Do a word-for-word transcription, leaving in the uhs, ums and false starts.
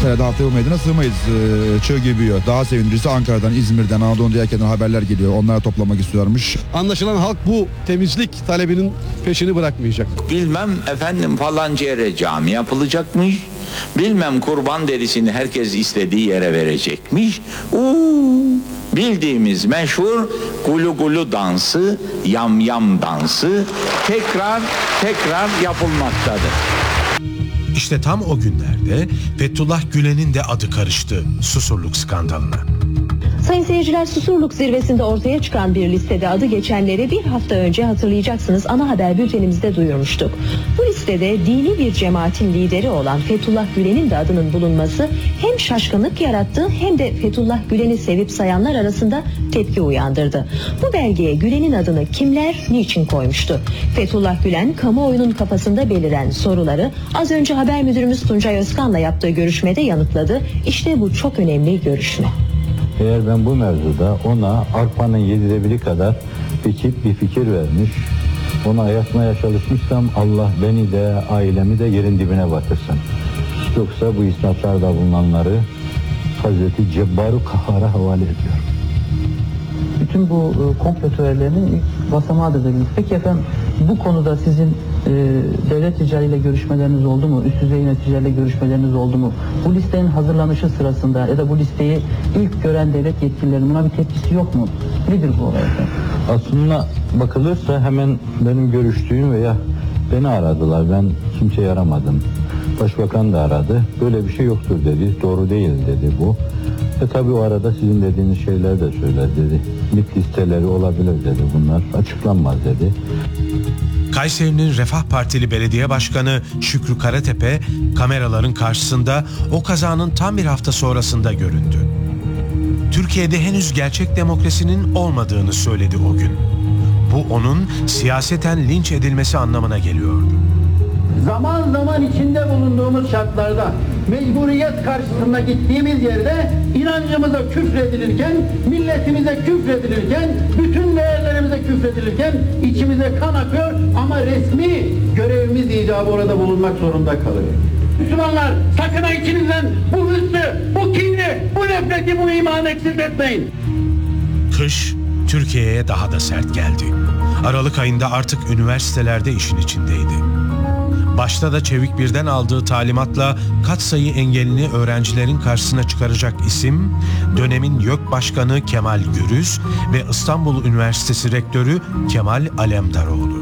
Herhalde haftaya bu meydana sığmayız. Ee, çığ gibi büyüyor. Daha sevindirisi Ankara'dan, İzmir'den, Anadolu'nun diğer kenarından haberler geliyor. Onlara toplamak istiyorlarmış. Anlaşılan halk bu temizlik talebinin peşini bırakmayacak. Bilmem efendim falanca yere cami yapılacakmış. Bilmem kurban derisini herkes istediği yere verecekmiş. Uuu, bildiğimiz meşhur gulu gulu dansı, yam yam dansı tekrar tekrar yapılmaktadır. İşte tam o günlerde Fethullah Gülen'in de adı karıştı Susurluk skandalına. Sayın seyirciler, Susurluk zirvesinde ortaya çıkan bir listede adı geçenleri bir hafta önce hatırlayacaksınız ana haber bültenimizde duyurmuştuk. Bu listede dini bir cemaatin lideri olan Fethullah Gülen'in de adının bulunması hem şaşkınlık yarattı hem de Fethullah Gülen'i sevip sayanlar arasında tepki uyandırdı. Bu belgeye Gülen'in adını kimler, niçin koymuştu? Fethullah Gülen, kamuoyunun kafasında beliren soruları az önce haber müdürümüz Tuncay Özkan'la yaptığı görüşmede yanıtladı. İşte bu çok önemli görüşme. Eğer ben bu mevzuda ona arpanın yedide biri kadar biçip bir fikir vermiş, onu ayatmaya çalışmışsam Allah beni de ailemi de yerin dibine batırsın. Yoksa bu isnatlarda bulunanları Hazreti Cebbar-ı Kahhar'a havale ediyorum. Bütün bu e, komplo teorilerinin ilk basamağıdır dediniz. Peki efendim, bu konuda sizin e, devlet ticariyle görüşmeleriniz oldu mu? Üst düzey yöneticilerle görüşmeleriniz oldu mu? Bu listenin hazırlanışı sırasında ya da bu listeyi ilk gören devlet yetkililerinin buna bir tepkisi yok mu? Nedir bu olay efendim? Aslında bakılırsa hemen benim görüştüğüm veya beni aradılar. Ben kimseye aramadım. Başbakan da aradı. Böyle bir şey yoktur dedi. Doğru değil dedi bu. E tabi o arada sizin dediğiniz şeyler de söyler dedi. MİT listeleri olabilir dedi, bunlar açıklanmaz dedi. Kayseri'nin Refah Partili Belediye Başkanı Şükrü Karatepe kameraların karşısında o kazanın tam bir hafta sonrasında göründü. Türkiye'de henüz gerçek demokrasinin olmadığını söyledi o gün. Bu onun siyaseten linç edilmesi anlamına geliyordu. Zaman zaman içinde bulunduğumuz şartlarda mecburiyet karşısında gittiğimiz yerde inancımıza küfredilirken, milletimize küfredilirken, bütün değerlerimize küfredilirken içimize kan akıyor ama resmi görevimiz icabı orada bulunmak zorunda kalıyor. Müslümanlar, sakın ha içinizden bu hırsı, bu kini, bu nefreti, bu imanı eksik etmeyin. Kış Türkiye'ye daha da sert geldi. Aralık ayında artık üniversitelerde işin içindeydi. Başta da Çevik Bir'den aldığı talimatla katsayı engelini öğrencilerin karşısına çıkaracak isim, dönemin YÖK Başkanı Kemal Gürüz ve İstanbul Üniversitesi Rektörü Kemal Alemdaroğlu.